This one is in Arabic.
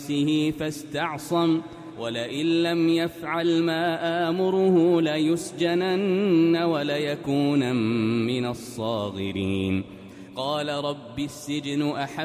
فاستعصم ولئن لم يفعل ما آمره ليسجنن وليكونن من الصاغرين. قال رب السجن أحب